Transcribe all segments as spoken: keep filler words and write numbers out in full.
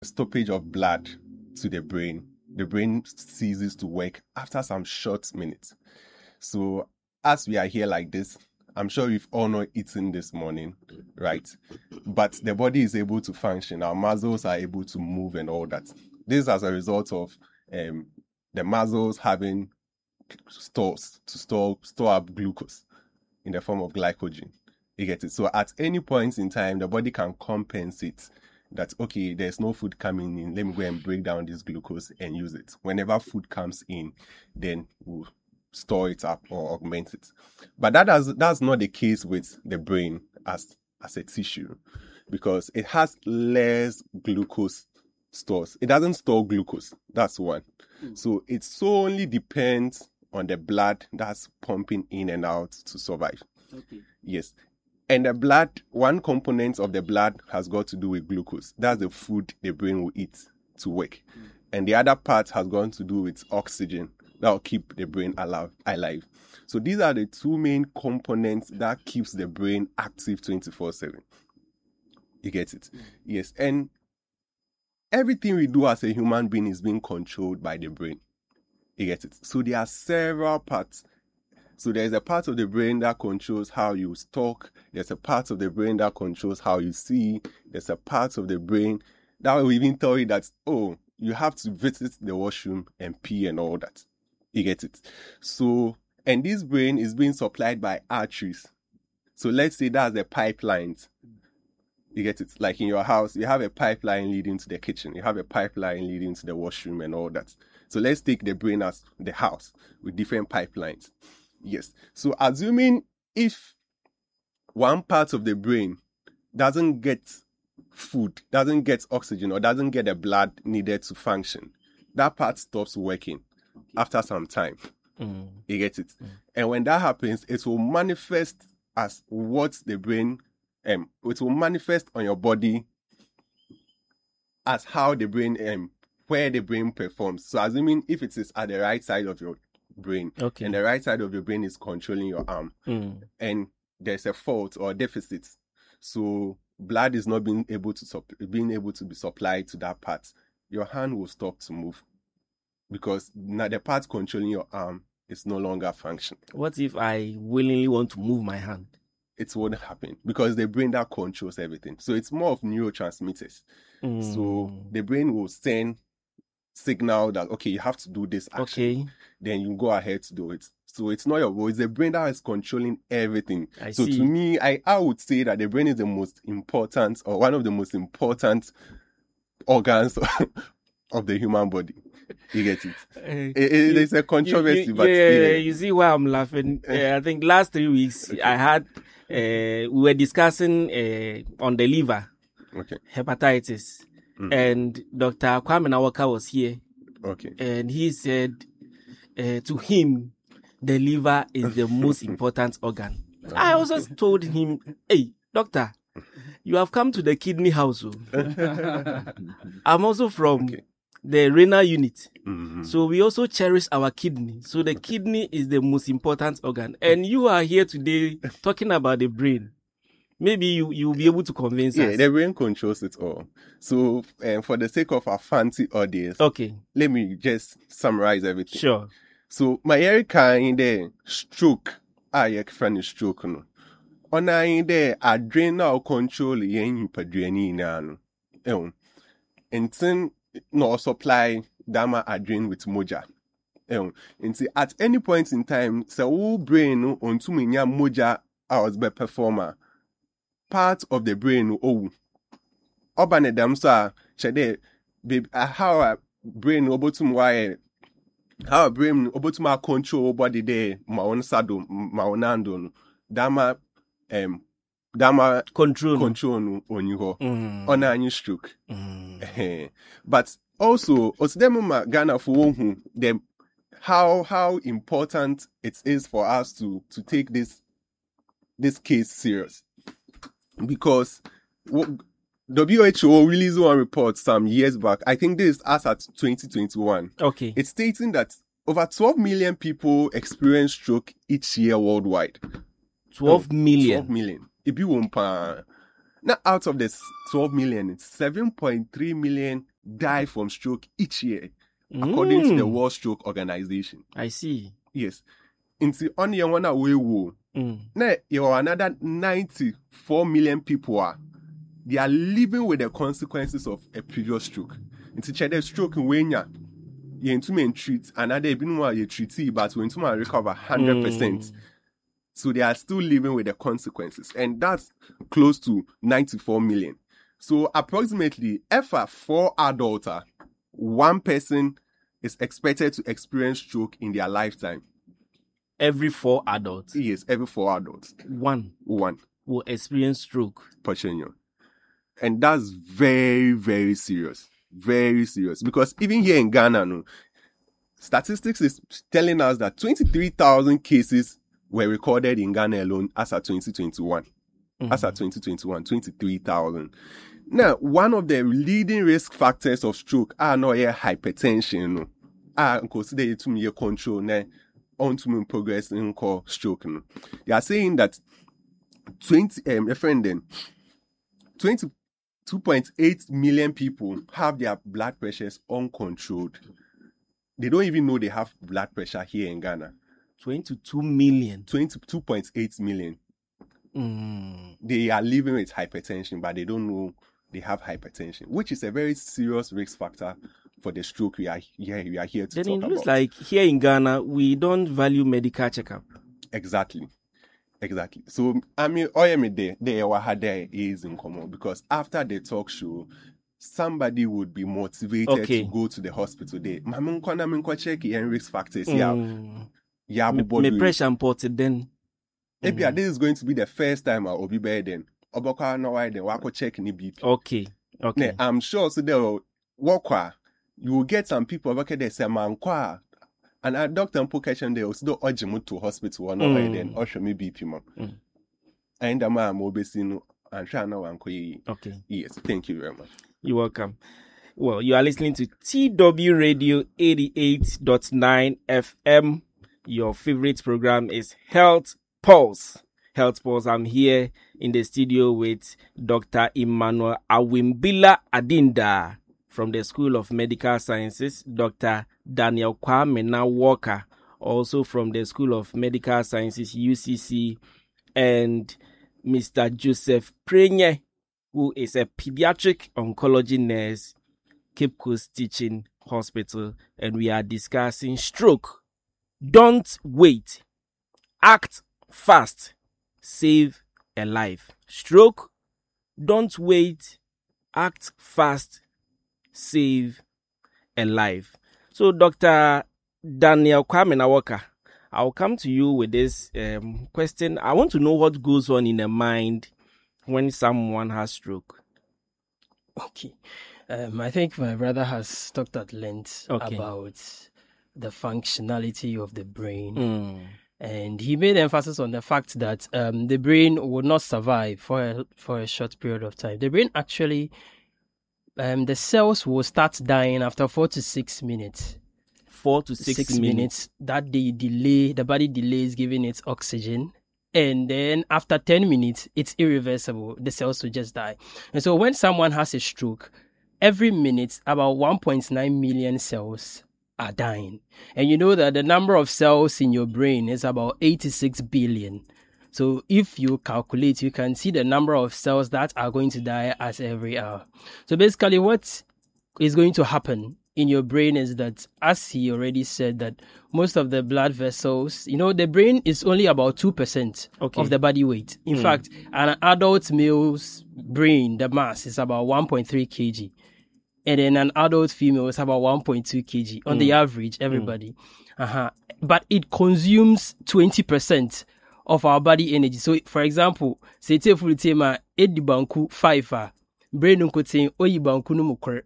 stoppage of blood to the brain, the brain ceases to work after some short minutes. So as we are here like this, I'm sure we've all not eaten this morning, right? But the body is able to function. Our muscles are able to move and all that. This is as a result of um, the muscles having stores to store store up glucose in the form of glycogen. You get it? So at any point in time, the body can compensate that, okay, there's no food coming in. Let me go and break down this glucose and use it. Whenever food comes in, then we'll store it up or augment it. But that has, that's not the case with the brain as, as a tissue, because it has less glucose stores. It doesn't store glucose. That's one. Mm. So it solely depends on the blood that's pumping in and out to survive. Okay. Yes. And the blood, one component of the blood has got to do with glucose. That's the food the brain will eat to work. Mm. And the other part has got to do with oxygen. That will keep the brain alive. alive. So these are the two main components that keeps the brain active twenty-four seven. You get it? Mm. Yes. And everything we do as a human being is being controlled by the brain. You get it? So there are several parts. So there's a part of the brain that controls how you talk. There's a part of the brain that controls how you see. There's a part of the brain that will even tell you that, oh, you have to visit the washroom and pee and all that. You get it? So, and this brain is being supplied by arteries. So let's say that's the pipelines. You get it? Like in your house, you have a pipeline leading to the kitchen. You have a pipeline leading to the washroom and all that. So let's take the brain as the house with different pipelines. Yes. So assuming if one part of the brain doesn't get food, doesn't get oxygen, or doesn't get the blood needed to function, that part stops working after some time. Mm. You get it? Mm. And when that happens, it will manifest as what the brain, um, it will manifest on your body as how the brain, um, where the brain performs. So assuming if it is at the right side of your brain, okay, and the right side of your brain is controlling your arm, mm. and there's a fault or deficit, so blood is not being able to supp- being able to be supplied to that part, your hand will stop to move because now the part controlling your arm is no longer functioning. What if I willingly want to move my hand? It won't happen because the brain that controls everything. So it's more of neurotransmitters. Mm. So the brain will send signal that, okay, you have to do this action. Okay. Then you go ahead to do it. So it's not your voice. It's the brain that is controlling everything. I so see. To me, I, I would say that the brain is the most important, or one of the most important organs of the human body. You get it? Uh, it, it it's a controversy, you, you, but yeah, yeah. You see why I'm laughing? uh, I think last three weeks okay. I had uh, we were discussing uh, on the liver, okay, hepatitis, mm. and Doctor Kwame Nawaka was here, okay, and he said uh, to him the liver is the most important organ. Oh, I also okay. told him, "Hey, doctor, you have come to the kidney house. I'm also from." Okay. The renal unit. Mm-hmm. So we also cherish our kidney. So the okay. kidney is the most important organ. And you are here today talking about the brain. Maybe you, you'll be able to convince yeah, us. Yeah, the brain controls it all. So um, for the sake of our fancy audience, okay, let me just summarize everything. Sure. So my Erica in the stroke, ah, yeah, friend stroke no. On in there, adrenal control yen padreni nano. Um, and then no supply dama adrenaline with moja. Um, and see, at any point in time, so whole brain on to me moja hours by performer. Part of the brain oh Obane damsa shade baby how a brain obo to why how a brain obo to my control body there my own sado my own ando dama um Dama control control on you mm. on a new stroke. Mm. But also, os them Ghana for them how how important it is for us to to take this this case serious, because W H O released one report some years back. I think this is us at twenty twenty-one. Okay, it's stating that over twelve million people experience stroke each year worldwide. twelve no, million. twelve million. If you want, now out of this twelve million, it's seven point three million die from stroke each year, according to the Mm. World Stroke Organization. I see. Yes. Into on your one away wo. Mm. Now you are another ninety-four million people are they are living with the consequences of a previous stroke. Into check the stroke in Wenya. You into me treat another been while you treat it, but when to recover hundred percent. Mm. So they are still living with the consequences, and that's close to ninety-four million. So approximately, if a four adults, are, one person is expected to experience stroke in their lifetime. Every four adults, Yes, every four adults, one one will experience stroke. Pachenyo. And that's very, very serious. Very serious. Because even here in Ghana, no, statistics is telling us that twenty-three thousand cases were recorded in Ghana alone as of twenty twenty-one. Mm. As of twenty twenty-one, twenty-three thousand. Now, one of the leading risk factors of stroke are not here hypertension. No. Are consider it to me a control now on to progress in called stroke. No. They are saying that twenty um referendum twenty-two point eight million people have their blood pressures uncontrolled. They don't even know they have blood pressure here in Ghana. twenty-two million. twenty-two point eight million. Mm. They are living with hypertension, but they don't know they have hypertension, which is a very serious risk factor for the stroke we are here, we are here to Then talk it looks about. like here in Ghana, we don't value medical checkup. Exactly. Exactly. So, I mean, Oyemi there, there were had there is in common because after the talk show, somebody would be motivated Okay. to go to the hospital there. Mamun kona minko check and risk factors. Yeah. Mm. Yeah, Me, me pressure imported then. Maybe this is going to be the first time I'll be better then. Obaka no why then wako check ni B P. Okay. Okay. Ne, I'm sure so there will walk you will get some people over there say man kwa and a doctor and question they also do urge me to hospital or no Mm. then or show me B P mom. Mm. And I'm obviously and try now and Okay. yes, thank you very much. You're welcome. Well, you are listening to T W Radio eighty-eight point nine F M. Your favorite program is Health Pulse. Health Pulse. I'm here in the studio with Doctor Emmanuel Awimbila Adinda from the School of Medical Sciences, Doctor Daniel Kwame Walker, also from the School of Medical Sciences, U C C, and Mister Joseph Prenye, who is a pediatric oncology nurse, Cape Coast Teaching Hospital, and we are discussing stroke. Don't wait. Act fast. Save a life. Stroke. Don't wait. Act fast. Save a life. So, Doctor Daniel Kwame Walker, I'll come to you with this um, question. I want to know what goes on in the mind when someone has stroke. Okay. Um, I think my brother has talked at length Okay. about the functionality of the brain. Mm. And he made emphasis on the fact that um, the brain would not survive for a, for a short period of time. The brain actually, um, the cells will start dying after four to six minutes. Four to six, Six, minutes. minutes. That they delay, the body delays giving it oxygen. And then after ten minutes, it's irreversible. The cells will just die. And so when someone has a stroke, every minute, about one point nine million cells are dying. And you know that the number of cells in your brain is about eighty-six billion. So if you calculate, you can see the number of cells that are going to die at every hour. So basically what is going to happen in your brain is that, as he already said, that most of the blood vessels, you know, the brain is only about two percent Okay. of the body weight. In Mm. fact, an adult male's brain, the mass is about one point three kilograms. And then an adult female is about one point two kilograms on the average, everybody. Uh-huh. But it consumes twenty percent of our body energy. So, for example, say te full tema edi banku five, brain unko te oyi banku no mukore.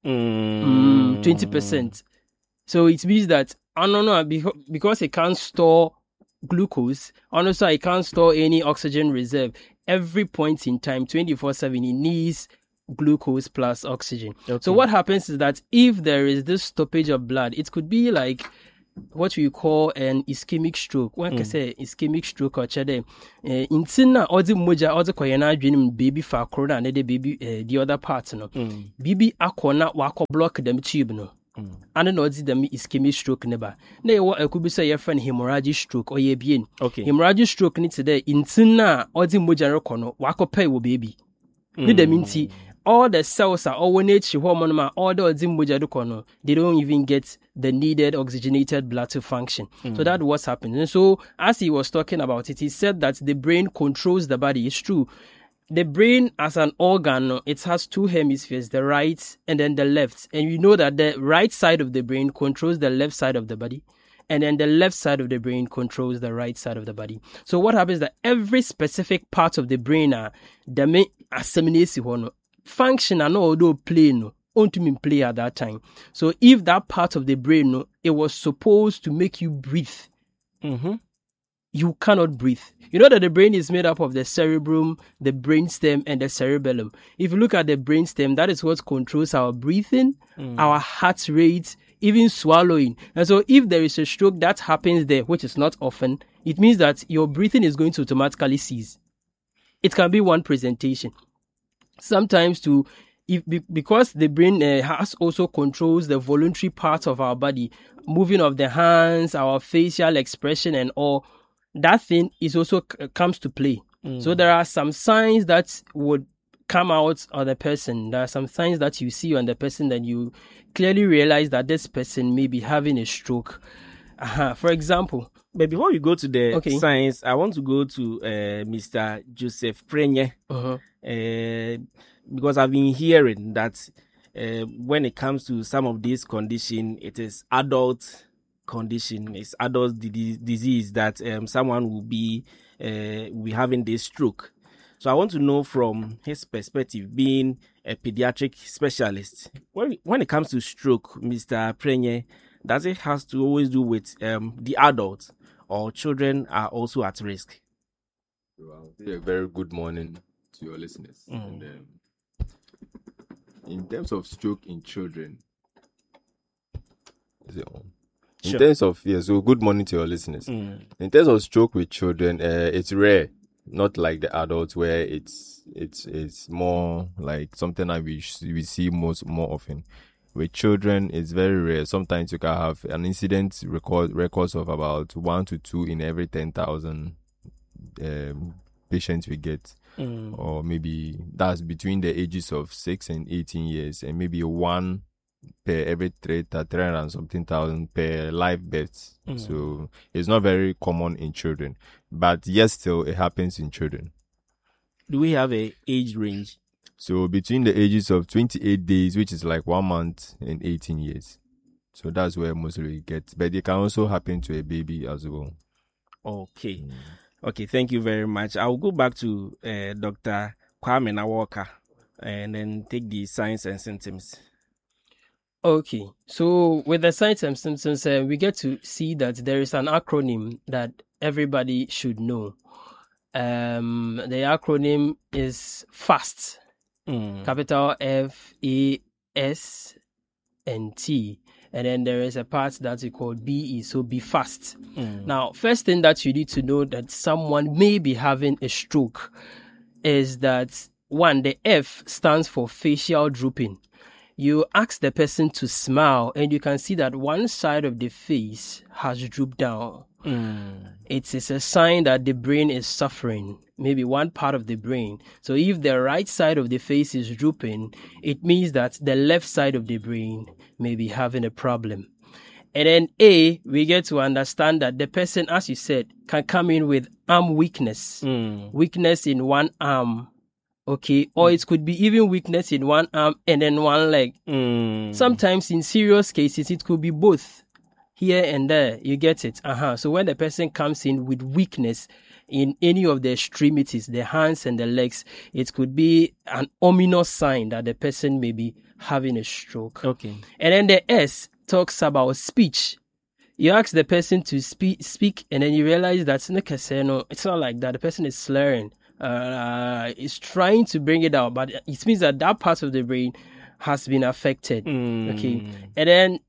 Mm. twenty percent. So it means that, I don't know, beco- because it can't store glucose, and also it can't store any oxygen reserve. Every point in time, twenty-four seven, it needs glucose plus oxygen. Okay. So what happens is that if there is this stoppage of blood, it could be like what we call an ischemic stroke. When mm. I say ischemic stroke or chede, intina or the moja or the koyana dream baby for corona and the baby uh, the other part no. Mm. Baby akona wako block them tube no. Mm. And no the them ischemic stroke never. Na what I could be say your friend hemorrhagic stroke or ye bien. Okay. Hemorrhagic stroke ni today intina or the moja kono wako pay wo baby. Ni dem inti all the cells are all nature hormone all the zimboja kono they don't even get the needed oxygenated blood to function. Mm. So that's what's happening. And so as he was talking about it, he said that the brain controls the body. It's true. The brain as an organ, it has two hemispheres, the right and then the left. And you know that the right side of the brain controls the left side of the body. And then the left side of the brain controls the right side of the body. So what happens is that every specific part of the brain are the main assimilation function and although play no only play at that time. So if that part of the brain no, it was supposed to make you breathe, mm-hmm. you cannot breathe. You know that the brain is made up of the cerebrum, the brainstem, and the cerebellum. If you look at the brainstem, that is what controls our breathing, mm. our heart rate, even swallowing. And so if there is a stroke that happens there, which is not often, it means that your breathing is going to automatically cease. It can be one presentation. Sometimes to if because the brain uh, has also controls the voluntary parts of our body, moving of the hands, our facial expression and all, that thing is also c- comes to play. Mm. So there are some signs that would come out on the person. There are some signs that you see on the person that you clearly realize that this person may be having a stroke. Uh-huh. For example, but before we go to the okay. signs, I want to go to uh, Mister Joseph Prenye. Uh-huh. Uh, because I've been hearing that uh, when it comes to some of these conditions, it is adult condition, it's adult d- disease that um, someone will be uh, will be having this stroke. So I want to know from his perspective, being a pediatric specialist, when when it comes to stroke, Mister Prenye, does it has to always do with um, the adults or children are also at risk? Well, a very good morning to your listeners. Mm. And, um, in terms of stroke in children, is it on? In sure. terms of yeah, so good morning to your listeners. Mm. In terms of stroke with children, uh, it's rare, not like the adults where it's it's it's more like something that we we see most more often. With children, it's very rare. Sometimes you can have an incident record records of about one to two in every ten thousand um, patients we get. Mm. Or maybe that's between the ages of six and eighteen years, and maybe one per every three, three hundred and something thousand per live births. Mm. So it's not very common in children, but yes, still it happens in children. Do we have a age range? So between the ages of twenty-eight days, which is like one month, and eighteen years. So that's where mostly it gets, but it can also happen to a baby as well. Okay. Mm. Okay, thank you very much. I'll go back to uh, Doctor Kwame Nawalka and then take the signs and symptoms. Okay, so with the signs and symptoms, uh, we get to see that there is an acronym that everybody should know. Um, the acronym is FAST, mm. capital F A S and T. And then there is a part that we call B E, so be fast. Mm. Now, first thing that you need to know that someone may be having a stroke is that, one, the F stands for facial drooping. You ask the person to smile, and you can see that one side of the face has drooped down. Mm. It is a sign that the brain is suffering, maybe one part of the brain. So if the right side of the face is drooping, it means that the left side of the brain may be having a problem. And then A, we get to understand that the person, as you said, can come in with arm weakness, mm. weakness in one arm, okay, or mm. it could be even weakness in one arm and then one leg. Mm. Sometimes in serious cases, it could be both. Here and there, you get it. Uh-huh. So when the person comes in with weakness in any of the extremities, the hands and the legs, it could be an ominous sign that the person may be having a stroke. Okay. And then the S talks about speech. You ask the person to speak, speak, and then you realize that it's not like that. The person is slurring. Uh, is trying to bring it out, but it means that that part of the brain has been affected. Mm. Okay. And then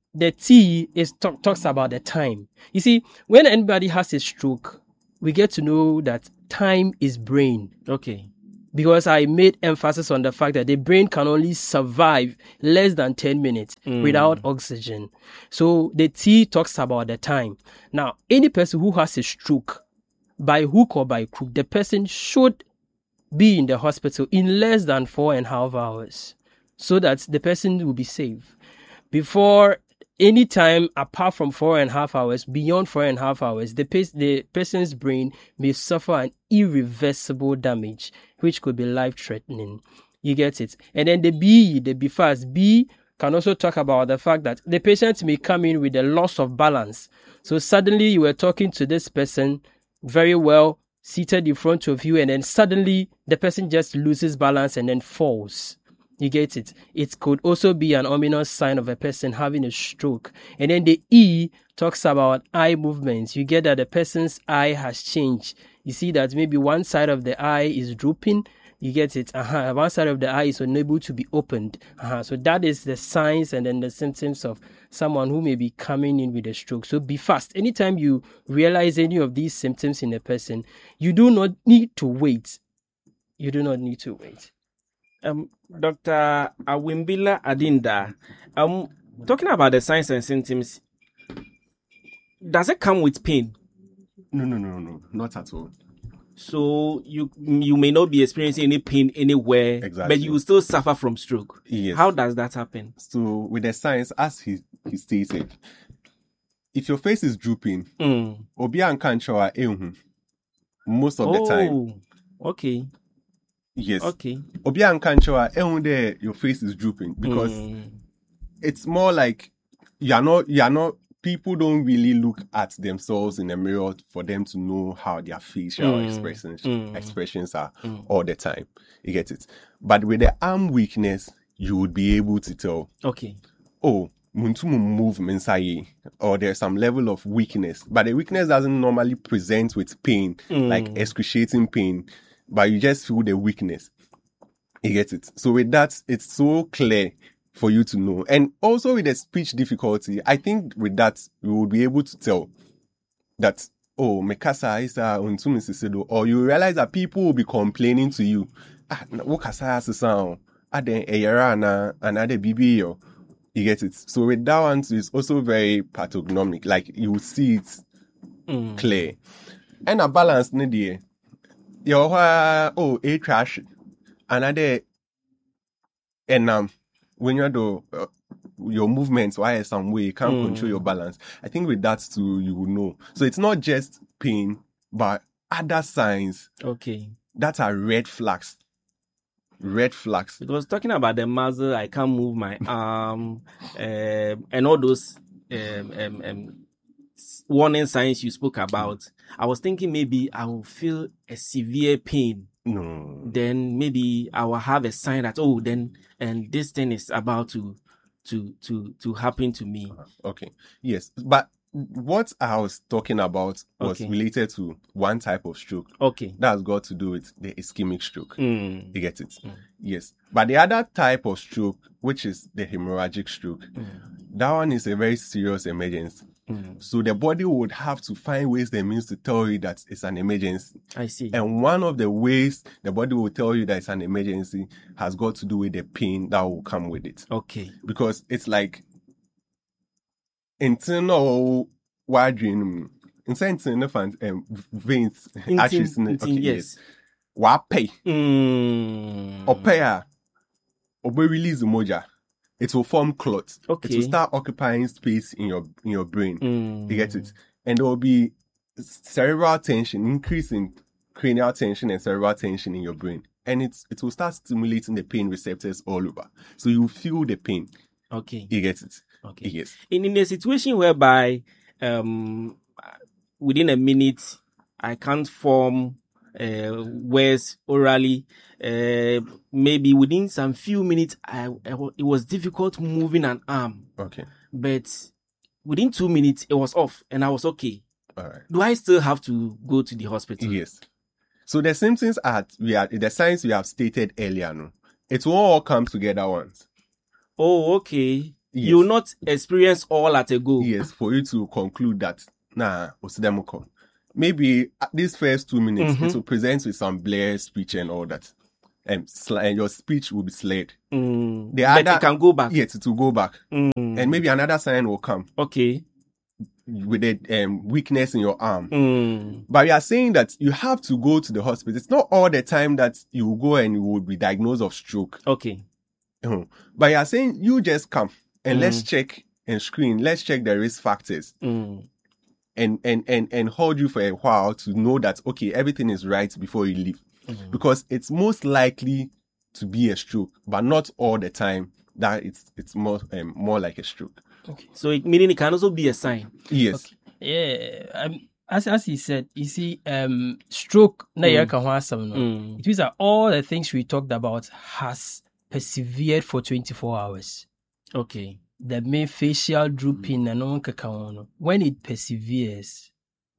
the T is talk, talks about the time. You see, when anybody has a stroke, we get to know that time is brain. Okay. Because I made emphasis on the fact that the brain can only survive less than ten minutes Mm. without oxygen. So the T talks about the time. Now, any person who has a stroke, by hook or by crook, the person should be in the hospital in less than four and a half hours so that the person will be safe. Before any time apart from four and a half hours, beyond four and a half hours, the, pe- the person's brain may suffer an irreversible damage, which could be life-threatening. You get it? And then the B, the B fast, B can also talk about the fact that the patient may come in with a loss of balance. So suddenly you were talking to this person very well, seated in front of you, and then suddenly the person just loses balance and then falls. You get it? It could also be an ominous sign of a person having a stroke. And then the E talks about eye movements. You get that the person's eye has changed. You see that maybe one side of the eye is drooping. You get it? Uh-huh. One side of the eye is unable to be opened. Uh-huh. So that is the signs and then the symptoms of someone who may be coming in with a stroke. So be fast. Anytime you realize any of these symptoms in a person, you do not need to wait. You do not need to wait. Um, Doctor Awimbila Adinda, um, talking about the signs and symptoms, does it come with pain? No, no, no, no, not at all. So you you may not be experiencing any pain anywhere, Exactly. but you will still suffer from stroke. Yes. How does that happen? So with the signs, as he, he stated, if your face is drooping, Mm. obi anka nchewa ehun most of the time. Oh, okay, Yes. okay. Obi anka nchewa ehun there your face is drooping because Mm. it's more like you're not you're not people don't really look at themselves in the mirror for them to know how their facial Mm. expressions Mm. expressions are Mm. all the time. You get it? But with the arm weakness, you would be able to tell, Okay. oh, Muntumu move mensaye, or there's some level of weakness. But the weakness doesn't normally present with pain, Mm. like excruciating pain, but you just feel the weakness. You get it? So with that, it's so clear for you to know. And also with the speech difficulty, I think with that, you will be able to tell that, oh, Mekasa is a untumi sisedo, or you realize that people will be complaining to you. Ah, Wokasa sisa, ah, then eyara na another bibi yo. You get it? So with that one, it's also very pathognomic. Like you will see it Mm. clear. And a balance need you oh a trash another and um when you do uh, your movements why some way you can't Mm. control your balance. I think with that too you will know. So it's not just pain, but other signs Okay. that are red flags. Red flags. It was talking about the muzzle. I can't move my arm, um, and all those um, um, um, s- warning signs you spoke about. I was thinking maybe I will feel a severe pain. No. Then maybe I will have a sign that oh, then and this thing is about to to to to happen to me. Okay. Yes. But what I was talking about was Okay. related to one type of stroke. Okay. That's got to do with the ischemic stroke. Mm. You get it? Mm. Yes. But the other type of stroke, which is the hemorrhagic stroke, Mm. that one is a very serious emergency. Mm. So the body would have to find ways and means to tell you that it's an emergency. I see. And one of the ways the body will tell you that it's an emergency has got to do with the pain that will come with it. Okay. Because it's like internal wiring, inside internal fan- um, veins, Intim- arteries. in it. intim- Okay, yes. yes. Wapay. Mm. Opaya. Obe release the moja. It will form clots. It Okay. will start occupying space in your in your brain. Mm. You get it? And there will be cerebral tension, increase in cranial tension and cerebral tension in your brain. And it's it will start stimulating the pain receptors all over. So you feel the pain. Okay. You get it? Okay. Yes. in, in a situation whereby um within a minute I can't form uh, words orally, uh, maybe within some few minutes I, I wa- it was difficult moving an arm, Okay. but within two minutes it was off and I was okay. All right. Do I still have to go to the hospital? Yes. So the symptoms are we are the signs we have stated earlier. No, it will all come together once. Oh, okay. Yes. You will not experience all at a go. Yes, for you to conclude that, nah, Osidemoko. Maybe at these first two minutes, Mm-hmm. it will present with some blurred speech and all that. Um, sl- and your speech will be slurred. Mm. The But other- it can go back. Yes, it will go back. Mm. And maybe another sign will come Okay. with a um, weakness in your arm. Mm. But we are saying that you have to go to the hospital. It's not all the time that you will go and you will be diagnosed of stroke. Okay. Mhm. But you are saying you just come and Mm. let's check and screen. Let's check the risk factors Mm. and, and, and, and hold you for a while to know that, okay, everything is right before you leave. Mm. Because it's most likely to be a stroke, but not all the time that it's, it's more, um, more like a stroke. So it, meaning it can also be a sign. Yes. Yeah, um, as as he said, you see, um, stroke na Mm. yɛreka ho asɛm no. Mm. It means that all the things we talked about has persevered for twenty-four hours. Okay. The main facial drooping and no keka ho no, when it perseveres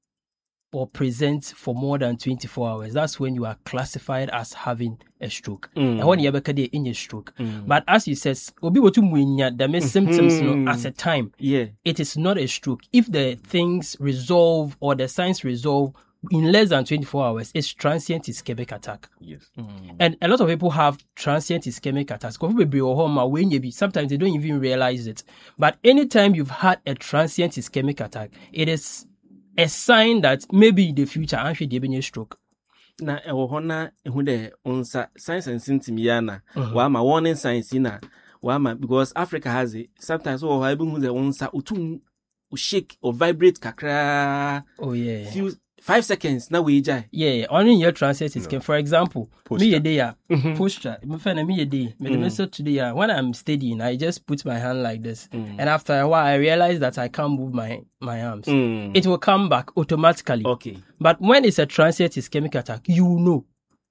or presents for more than twenty-four hours, that's when you are classified as having a stroke. Mm. And when you have a in your stroke. Mm. But as you said, obi wotu muinya the main symptoms no, Mhm. at a time. Yeah. It is not a stroke. If the things resolve or the signs resolve in less than twenty-four hours, it's transient ischemic attack. Yes. And a lot of people have transient ischemic attacks. Sometimes they don't even realize it. But anytime you've had a transient ischemic attack, it is a sign that maybe in the future, I'm sure there be a stroke. Na ɛwɔ hɔ na ɛhu dɛ onsa signs and symptoms ya na wama warning signs yi na wama because Africa has it sometimes wɔ hɔ ebi hu dɛ onsa otum o shake or vibrate kakra Oh, yeah. few five seconds na we jai. Yeah, only in your transient ischemic. For example, Posture. me a day, yeah, posture. Me find me a day. Me the message today, yeah, when I'm studying, I just put my hand like this. And after a while, I realize that I can't move my, my arms. Mm. It will come back automatically. Okay. But when it's a transient ischemic attack, you know.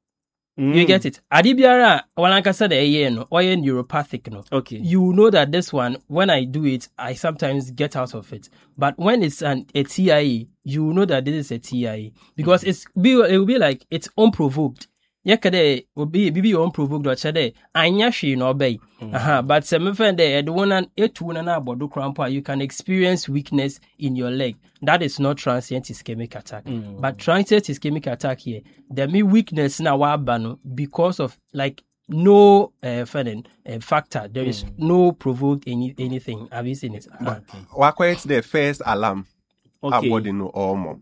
Mm. You get it? Adibiara, when like I said, a year no, or a neuropathic no. Okay. You know that this one, when I do it, I sometimes get out of it. But when it's an a T I E, you know that this is a T I E because it's be it will be like it's unprovoked. Yekade will be be unprovoked or chade. Anya she no obey. Aha, but some friend there, the one and eight one and about cramp, you can experience weakness in your leg. That is not transient ischemic attack. But transient ischemic attack here, there may weakness na wabano because of like no uh, friend, uh, factor. There is no provoked any anything. Have you seen it? Aha. Wakwa the first alarm. Okay. Abodi no almo.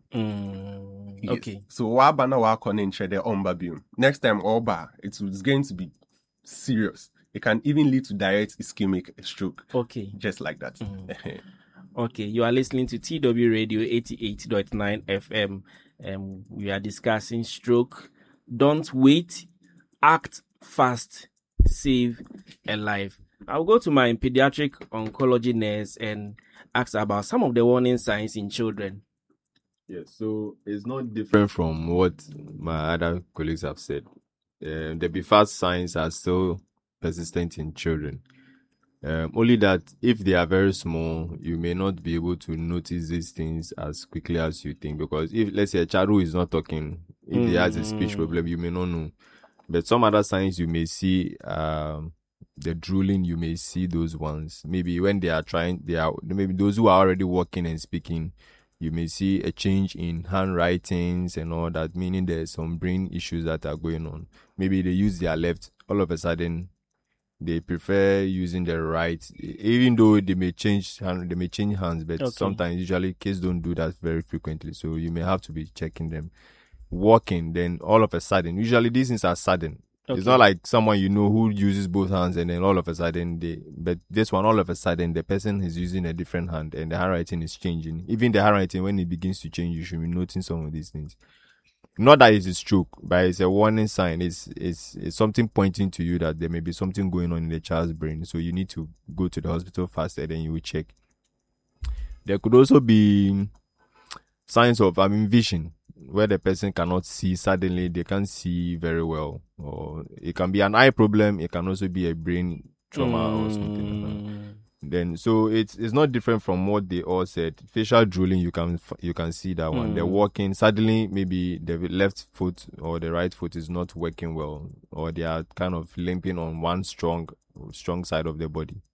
Mm. Yes. Okay. So waba na wako ninche the ombabium. Next time oba, it is going to be serious. It can even lead to direct ischemic stroke. Okay. Just like that. Okay, you are listening to T W Radio eighty-eight point nine F M. Um, we are discussing stroke. Don't wait, act fast, save a life. I'll go to my pediatric oncology nurse and ask about some of the warning signs in children. Yeah, so it's not different from what my other colleagues have said. Um, the B F A S signs are still persistent in children. Um, only that if they are very small, you may not be able to notice these things as quickly as you think. Because if, let's say, a child who is not talking, if he has a speech problem, you may not know. But some other signs you may see, um, the drooling, you may see those ones. Maybe when they are trying, they are maybe those who are already walking and speaking, you may see a change in handwritings and all that, meaning there's some brain issues that are going on. Maybe they use their left, all of a sudden they prefer using their right, even though they may change hand, they may change hands, but Okay. sometimes usually kids don't do that very frequently. So you may have to be checking them. Walking, then all of a sudden, usually these things are sudden. Okay. It's not like someone you know who uses both hands and then all of a sudden they, but this one, all of a sudden the person is using a different hand and the handwriting is changing. Even the handwriting, when it begins to change, you should be noticing some of these things. Not that it's a stroke, but it's a warning sign. It's, it's, it's something pointing to you that there may be something going on in the child's brain. So you need to go to the hospital faster, then you will check. There could also be signs of, I mean, vision, where the person cannot see suddenly, they can't see very well. Or it can be an eye problem, it can also be a brain trauma or something. Then, so it's it's not different from what they all said. Facial drooling, you can you can see that one. They're walking, suddenly maybe the left foot or the right foot is not working well, or they are kind of limping on one strong strong side of their body.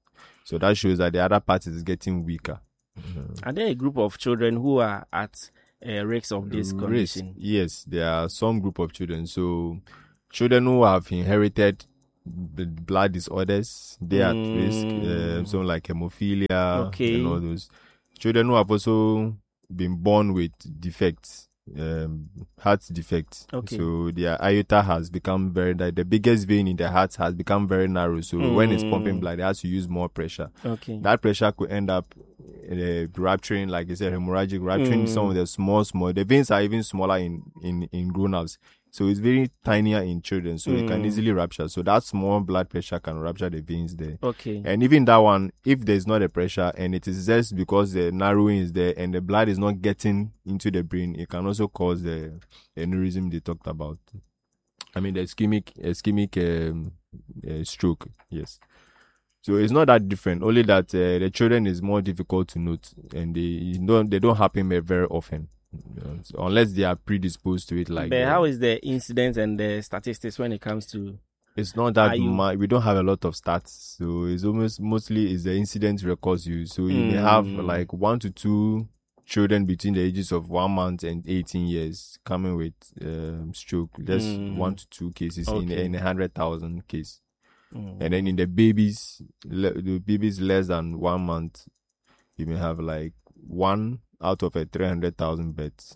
So that shows that the other part is getting weaker. Are there a group of children who are at uh, risk of this Risk, condition? yes, there are some group of children. So children who have inherited b- blood disorders, they are at risk. Uh, something like hemophilia Okay. and all those. Children who have also been born with defects, um, heart defects. Okay. So their aorta has become very, like the biggest vein in the heart has become very narrow. So when it's pumping blood, it has to use more pressure. Okay. That pressure could end up uh, rupturing, like you said, hemorrhagic, rupturing some of the small, small. The veins are even smaller in, in, in grown-ups. So it's very tinier in children. So it can easily rupture. So that small blood pressure can rupture the veins there. Okay. And even that one, if there's not a pressure and it is just because the narrowing is there and the blood is not getting into the brain, it can also cause the aneurysm they talked about. I mean, the ischemic, ischemic um, uh, stroke. Yes. So it's not that different. Only that uh, the children is more difficult to note, and they you don't they don't happen very often, you know, so unless they are predisposed to it. Like, But uh, how is the incidence and the statistics when it comes to? it's not that Are you- much. We don't have a lot of stats, so it's almost mostly is the incident records you. So you may have Mm. like one to two children between the ages of one month and eighteen years coming with um, stroke. Just Mm. one to two cases in Okay. in a hundred thousand case. Mm. And then in the babies, le- the babies less than one month, you may have like one out of a three hundred thousand beds.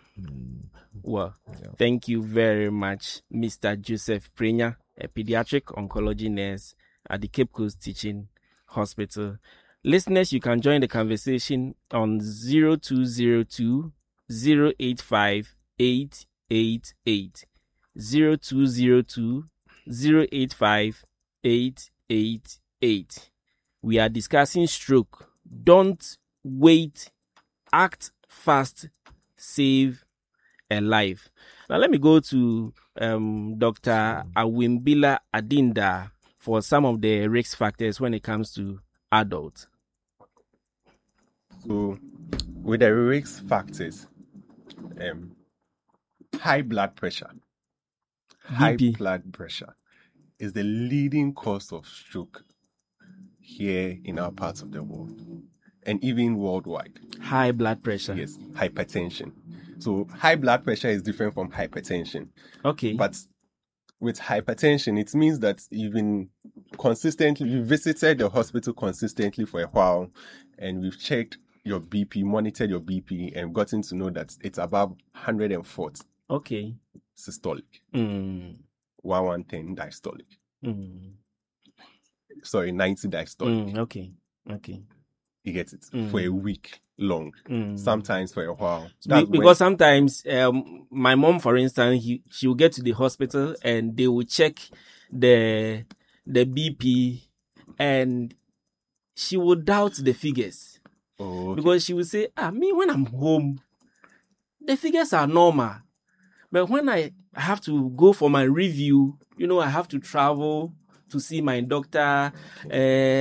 Well, Yeah. thank you very much, Mister Joseph Prenya, a pediatric oncology nurse at the Cape Coast Teaching Hospital. Listeners, you can join the conversation on zero two zero two, zero eight five, eight eight eight. zero two zero two, zero eight five, eight eight eight. We are discussing stroke. Don't wait. Act fast. Save a life. Now let me go to um, Doctor Awimbila Adinda for some of the risk factors when it comes to adults. So, with the risk factors, um, high blood pressure, high B P. blood pressure is the leading cause of stroke here in our parts of the world and even worldwide. High blood pressure. Yes, hypertension. So, high blood pressure is different from hypertension. Okay. But with hypertension, it means that you've been consistently, you visited the hospital consistently for a while, and we've checked your B P, monitored your B P, and gotten to know that it's above one hundred forty okay. systolic, Mm. one ten diastolic. Mm. Sorry, ninety diastolic. Mm. Okay. Okay. You get it? Mm. For a week long, Mm. sometimes for a while. Be- That's when- because sometimes um, my mom, for instance, he, she will get to the hospital and they will check the the B P and she will doubt the figures Oh, okay. because she will say, "Ah, me when I'm home, the figures are normal, but when I have to go for my review, you know, I have to travel to see my doctor, um,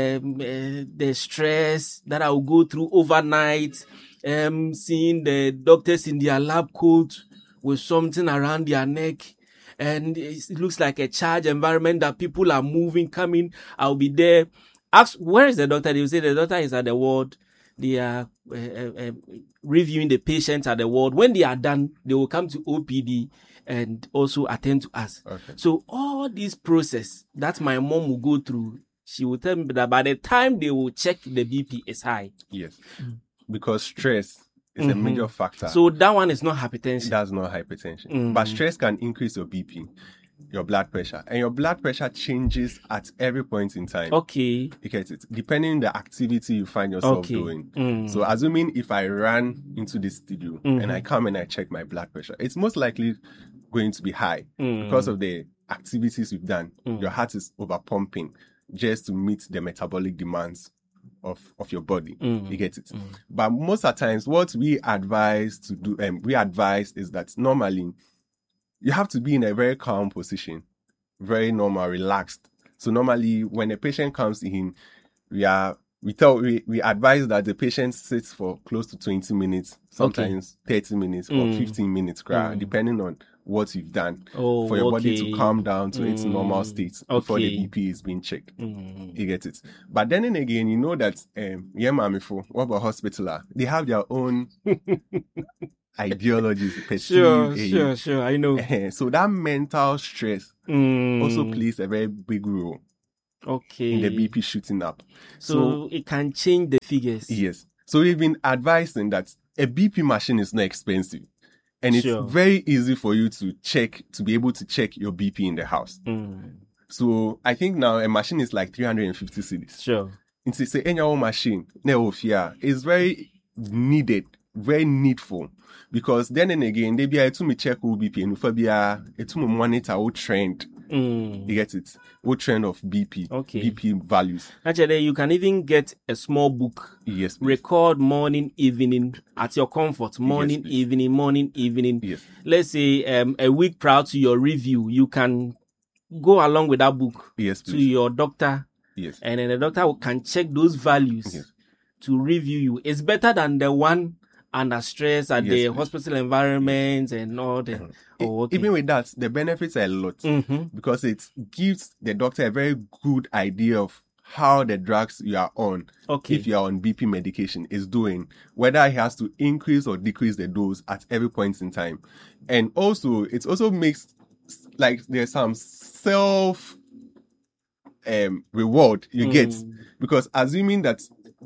uh, the stress that I will go through overnight, um, seeing the doctors in their lab coat with something around their neck, and it looks like a charged environment that people are moving, coming. I'll be there. Ask, where is the doctor? They will say the doctor is at the ward. They are uh, uh, uh, reviewing the patients at the ward. When they are done, they will come to O P D and also attend to us. Okay. So all this process that my mom will go through, she will tell me that by the time they will check the B P is high. Yes. Because stress is a Mhm. major factor. So that one is not hypertension. That's not hypertension. Mm. But stress can increase your B P, your blood pressure. And your blood pressure changes at every point in time. Okay. You get it? Depending on the activity you find yourself Okay. doing. Mm. So assuming if I ran into this studio Mhm. and I come and I check my blood pressure, it's most likely going to be high Mm. because of the activities we've done. Mm. Your heart is over pumping just to meet the metabolic demands of, of your body. Mm. You get it? Mm. But most of the times, what we advise to do, um, we advise is that normally you have to be in a very calm position, very normal, relaxed. So normally, when a patient comes in, we are we tell we, we advise that the patient sits for close to twenty minutes, sometimes thirty minutes or Mm. fifteen minutes, cry, Mm. depending on what you've done Oh, for your body okay. to calm down to its normal Mm, state before the okay. B P is being checked. Mm. You get it. But then and again, you know that um yeah, mommy for what about hospital? ah, They have their own ideologies, perceive Sure, a- sure, sure. I know. Eh, so that mental stress Mm, also plays a very big role okay. in the B P shooting up. So, it can change the figures. Yes. So we've been advising that a B P machine is not expensive. And it's Sure. very easy for you to check, to be able to check your B P in the house. Mm, So I think now a machine is like three hundred fifty cedis. sure. It's a any old machine, no fear, is very needed, very needful. Because then and again, they be able to check who B P and for be a to monitor what trend. Mm. You get it? What trend of B P, Okay. B P values. Actually, you can even get a small book. Yes, please. Record morning, evening at your comfort. Morning, please. evening, morning, evening. Yes. Let's say um, a week prior to your review, you can go along with that book Yes, to please. your doctor, Yes. and then the doctor can check those values Yes. to review you. It's better than the one under stress at Yes, the please. hospital environment and all that. E- Oh, okay. Even with that, the benefits are a lot. Mm-hmm. Because it gives the doctor a very good idea of how the drugs you are on, Okay. if you are on B P medication, is doing, whether he has to increase or decrease the dose at every point in time. And also, it also makes, like, there's some self um, reward you get, Mm. because assuming that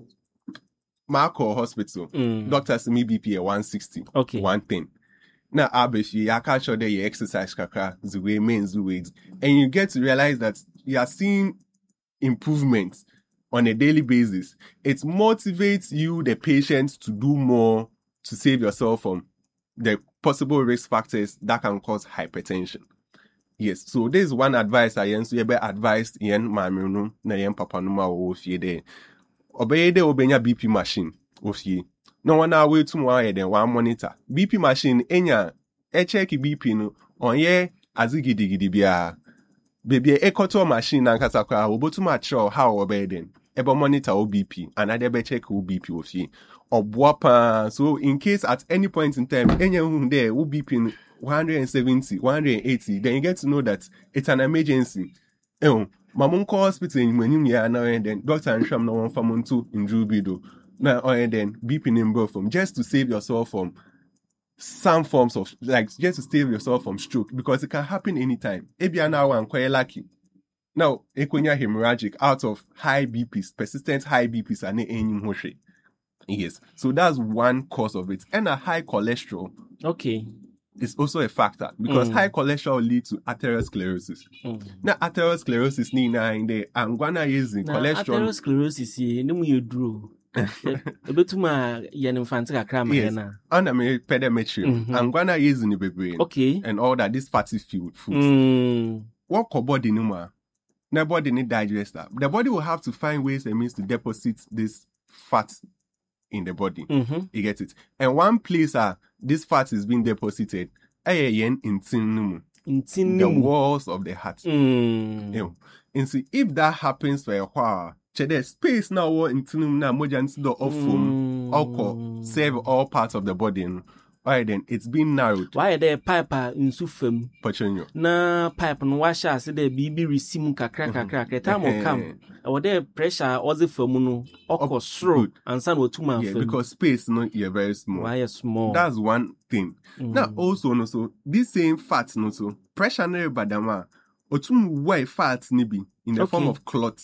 Marco Hospital, Mm. doctors me B P at one sixty, Okay. one thing. Now, Abeshi, you catch sure that you exercise kakra, the way means the weight, and you get to realize that you are seeing improvements on a daily basis. It motivates you, the patient, to do more to save yourself from the possible risk factors that can cause hypertension. Yes, so this is one advice I yen so you be advised yen mami no na yen papa no ma wo fie de. Obeye de obenya B P machine wo fie. No one na wait to one then one monitor. B P machine enya e check B P no onye azigidi gidi bia. Baby e koto machine na nkasa kwa obotu ma show how obeye den. Ebe monitor o B P and ade be check o B P wo fie. Oboa pa, so in case at any point in time enya hu there o B P no one seventy, one eighty, then you get to know that it's an emergency. Eh, mamun call hospital in when you are now and then doctor and sham no one from to in Jubido. Now and then B P number from just to save yourself from some forms of like just to save yourself from stroke because it can happen anytime. Ebi now and quite lucky. Now, equina hemorrhagic out of high B Ps, persistent high B Ps are any Yes. So that's one cause of it. And a high cholesterol Okay. is also a factor because Mm. high cholesterol leads to arteriosclerosis. Mm. Now, arteriosclerosis ni na in the angwana using Na cholesterol. atherosclerosis yi ne mu yɛ duro. Ebetuma yɛ ne mfante kakra ma Yes. yɛ na. Under me pedometrium, Mhm. angwana using the brain Okay. and all that. This fatty food foods. Mm. What ko body no ma? The body need digest that. The body will have to find ways and means to deposit this fat in the body. Mhm. You get it? And one place uh, this fat is being deposited, eh, yen in tin Nti ne the mu. walls of the heart. Mm. You know, and see if that happens for a while, check the space now what in tin na moja into the off from Mm. alcohol serve all parts of the body. And alright then it's been narrowed. Wayɛ dɛ pipe a nsu fam Pachenyo. na pipe no wahyɛ ase dɛ biribi resi mu kakra kakra kakra time will come ɛwɔ dɛ pressure a ɔdze fa mu no ɔkɔ Up- soro good. ansa na otum Yeah, afa mu because space no you're very small. wayɛ small. That's one thing. Mm. Now also no so this same fat no so pressure no badama otum way fat ni bi in the form Okay. of clot.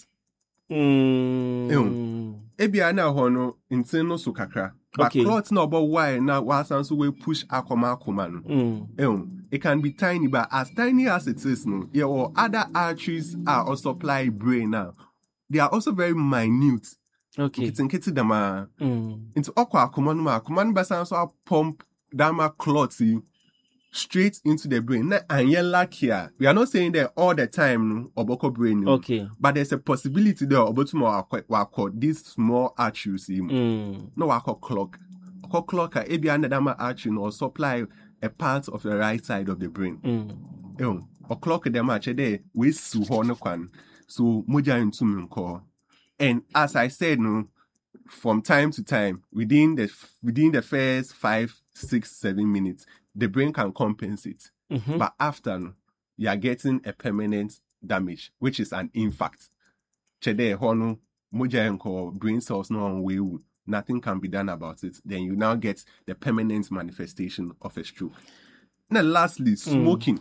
Mm. Ebi ana ho no ntin no so kakra. But Okay. clot no about why now wasan so we push akoma akoma no. Mm. Ehun, it can be tiny but as tiny as it is no, yeah, or other arteries are also supply brain now. They are also very minute. Okay. Nkiti dama. Mm. Into okwa akoma no ma akoma no basan so pump dama clot yi straight into the brain. Na anye lucky. We are not saying that all the time no oboko brain. no. Okay. But there's a possibility there obotumo wakọ these small arteries yi mu. Mm. No wakọ clock. Wakọ clock a ebi anadama artery no supply a part of the right side of the brain. Mm. Ehun, o clock them a there we su ho no kwan. So moja ntum nko. And as I said no, from time to time within the within the first five, six, seven minutes, the brain can compensate. Mhm. but after no, you are getting a permanent damage, which is an infarct. Chede hono moja enko brain cells no on way. Nothing can be done about it. Then you now get the permanent manifestation of a stroke. Now, lastly, smoking.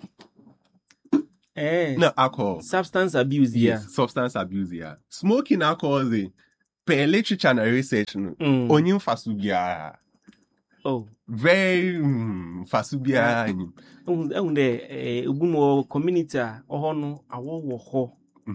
Eh, No, alcohol. substance abuse, Yes, yeah. substance abuse, yeah. Smoking alcohol, the per literature and research, no. Mm. Onion fasubia. Oh, Very mm, fasubia. ehun ehun de eh ogun wo community a oho no awo wo ho.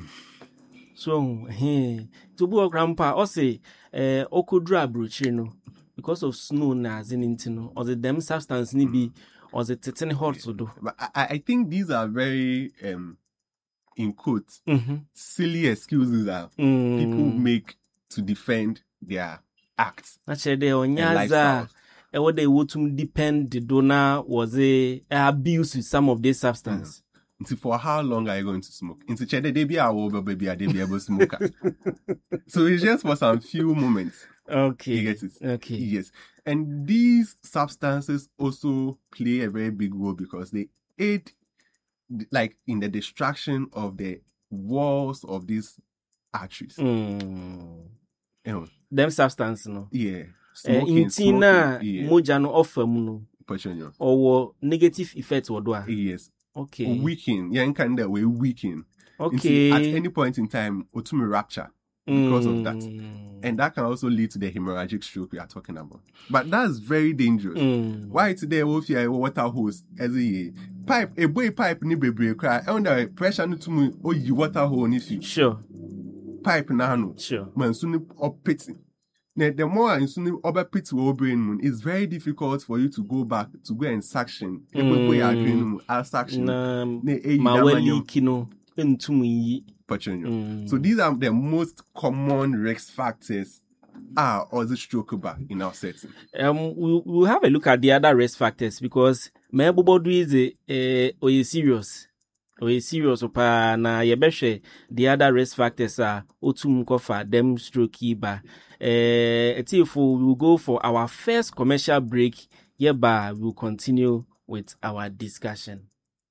So, eh to bu grandpa o say eh okodru abrochi no because of snow na azinti no or the them substance ni be or the tetene hot to do. But I, I think these are very, um, in quotes, Mhm. silly excuses that Mm. people make to defend their acts. Na chere de and onyaza lifestyles. e wo de wotum depend the donor was a abuse with some of this substance. Until for how long are you going to smoke? Into cheddar, they be a over baby, they be able to smoke. So it's just for some few moments. Okay. You get it? Okay. Yes. And these substances also play a very big role because they aid, like, in the destruction of the walls of these arteries. Mm. You know, Them substance no. yeah. Eh, inti na yeah. moja no offer mu no Opportunity. or negative effect wo do a. Yes. Okay. Weaken. Yeah, in kind of way weaken. Okay. At any point in time, otumi rupture because of that. Mm. And that can also lead to the hemorrhagic stroke we are talking about. But that's very dangerous. Mm. Why today if you have a water hose as a pipe, a boy pipe ni bebre cry, and the pressure no to me or you water hole if you Sure. pipe na no. Sure. Man soon up pity. Now, the more and soon over pity will brain, it's very difficult for you to go back to go and suction. If we go Mm. and suction. Na Ne e ma yida wali manyom kino entum yi. opportunity. Mm. So these are the most common risk factors are also stroke back in our setting. Um, we we'll have a look at the other risk factors because my bobodu is a eh oye serious. Oye serious opa na yebehwe the other risk factors are otum kofa them stroke ba. Eh etifo we will go for our first commercial break. Hereby we will continue with our discussion.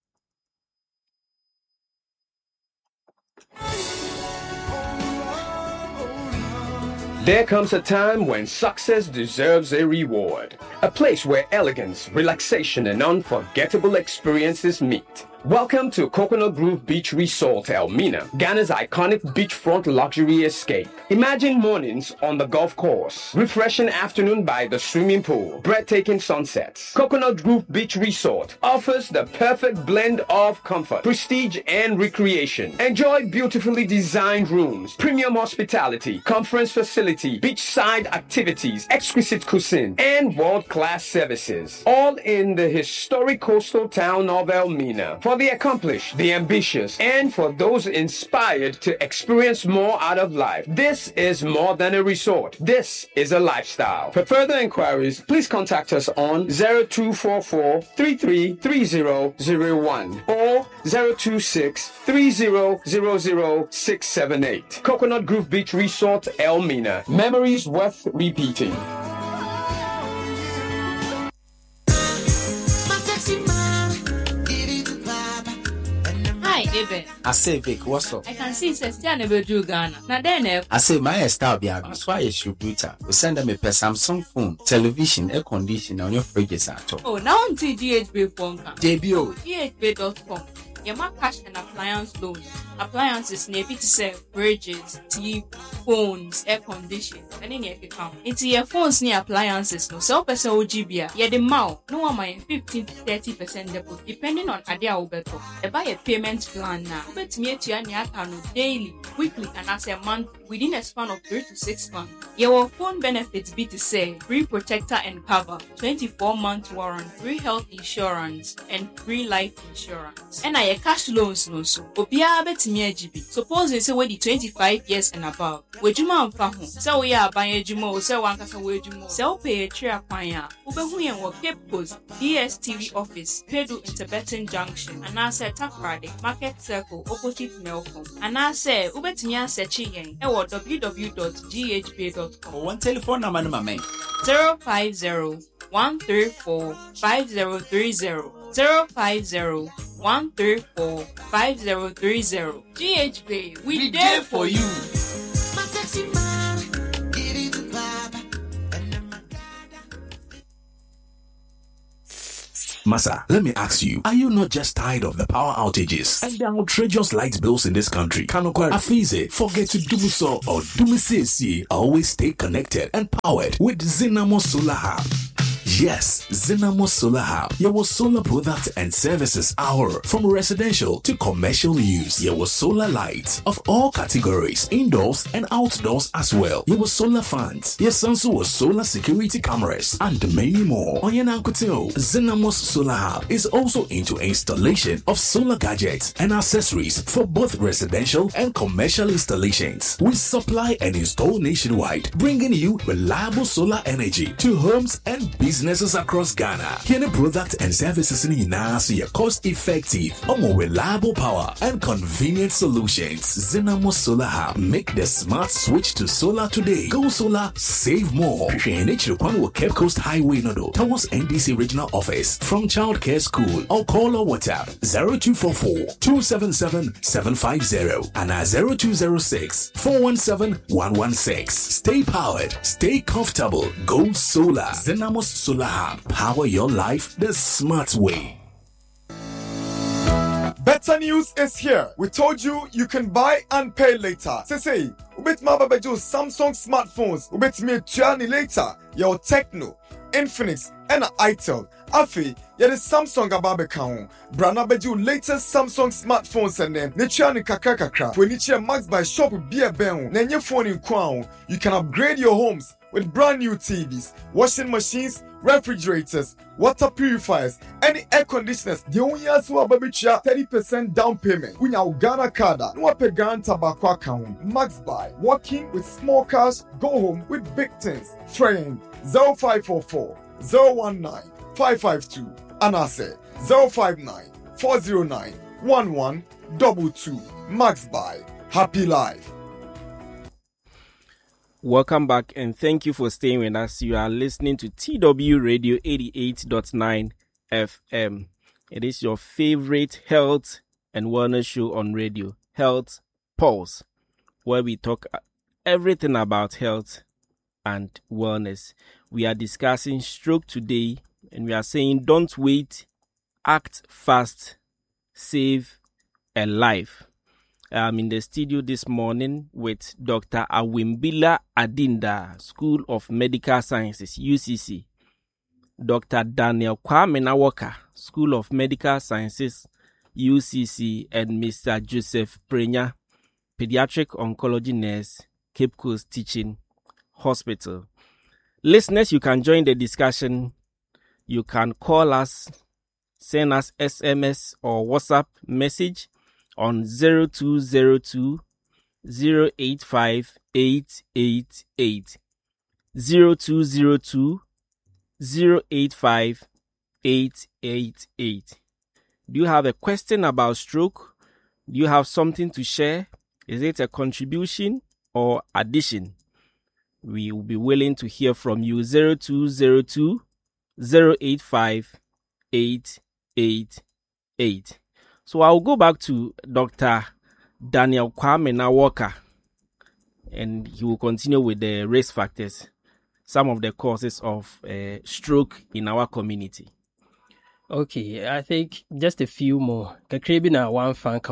There comes a time when success deserves a reward. A place where elegance, relaxation, and unforgettable experiences meet. Welcome to Coconut Grove Beach Resort, Elmina, Ghana's iconic beachfront luxury escape. Imagine mornings on the golf course, refreshing afternoon by the swimming pool, breathtaking sunsets. Coconut Grove Beach Resort offers the perfect blend of comfort, prestige, and recreation. Enjoy beautifully designed rooms, premium hospitality, conference facility, beachside activities, exquisite cuisine, and world-class services. All in the historic coastal town of Elmina. For the accomplished, the ambitious, and for those inspired to experience more out of life. This is more than a resort. This is a lifestyle. For further inquiries, please contact us on zero two four four, three three three zero zero one or zero two six, three zero zero zero six seven eight. Coconut Grove Beach Resort, Elmina. Memories worth repeating. Hi, David. I say, Vic, what's up? I can see says still never do Ghana. Now then, I say, my style be a so I distributor. We send them a per Samsung phone, television, air conditioner on your fridges at all. oh, now on to D H B phone. J B O. D H B dot com. Your mark cash and appliance loans. Appliances maybe to sell fridges, T V, phones, air conditioning, and in your account. It's your phones near appliances, no sell person O G B. Yeah, the mouth, no one my fifteen to thirty percent deposit, depending on Adia Obeto. They buy a payment plan now. Bet me to your account daily, weekly, and as a month within a span of three to six months. Your phone benefits be to say free protector and cover, twenty-four month warranty, free health insurance, and free life insurance. And I cash loans no so. Obia bet me a G B. Suppose you say we the twenty-five years and above. We juma amfa ho. Say we are buying juma or say one kasa we juma. Say pay a tree akwan. Ubehu yen wo Cape Coast D S T V office, Pedu Interbetten Junction, and I say Takrade Market Circle opposite Melcom. And I say ubetimi asechi yen e wo w w w dot g h b dot com. One telephone number, no, my man. zero five zero, one three four, five zero three zero zero five zero, one three four, five zero three zero. G H B, we, we there for you. Massa, let me ask you, are you not just tired of the power outages and the outrageous light bills in this country? Kanokwa Afize, forget to do so or do me say, always stay connected and powered with Zinamo Solar Hub. Yes, Zinamo Solar Hub. Your solar products and services are from residential to commercial use. Your solar lights of all categories, indoors and outdoors as well. Your solar fans. Yes, also solar security cameras and many more. On your Nankuteo, Zinamo Solar Hub is also into installation of solar gadgets and accessories for both residential and commercial installations. We supply and install nationwide, bringing you reliable solar energy to homes and businesses across Ghana. Any products and services in Inasi are cost effective, or more reliable power and convenient solutions. Zinamo Solar Hub. Make the smart switch to solar today. Go solar, save more. Cape Coast Highway Nodo towards N D C Regional Office from Child Care School or call or WhatsApp zero two four four, two seven seven, seven five zero and zero two zero six, four one seven, one one six. Stay powered, stay comfortable. Go solar. Zinamo Solar Hub. Power your life the smart way. Better news is here. We told you you can buy and pay later. Say say, ubet ma babejo Samsung smartphones. Ubet me tuani later. Your Techno, Infinix, and Itel. Afi, yeah the Samsung ababe kaon. Brana beju latest Samsung smartphones and then nichani kakra kakra. When niche max by shop beer ben. Nenye phone in crown. You can upgrade your homes with brand new T Vs, washing machines, refrigerators, water purifiers, and air conditioners. The only answer is thirty percent down payment. We now Ghana Kada. No pay guarantee bakwa account. Max buy. Working with small cash. Go home with big things. Friend zero five four four, zero one nine, five five two. And I say zero five nine, four zero nine, one one two two. Max buy. Happy life. Welcome back and thank you for staying with us. You are listening to T W Radio eighty-eight point nine F M. It is your favorite health and wellness show on radio, Health Pulse, where we talk everything about health and wellness. We are discussing stroke today and we are saying don't wait, act fast, save a life. I'm in the studio this morning with Doctor Awimbila Adinda, School of Medical Sciences, U C C. Doctor Daniel Kwame Nawaka, School of Medical Sciences, U C C. And Mister Joseph Prenya, Pediatric Oncology Nurse, Cape Coast Teaching Hospital. Listeners, you can join the discussion. You can call us, send us S M S or WhatsApp message on zero two zero two, zero eight five, eight eight eight. zero two zero two, zero eight five, eight eight eight. Do you have a question about stroke? Do you have something to share? Is it a contribution or addition? We will be willing to hear from you. zero two zero two, zero eight five, eight eight eight. So I'll go back to Doctor Daniel Kwame Nawaka, and he will continue with the risk factors, some of the causes of uh, stroke in our community. Okay, I think just a few more. one fan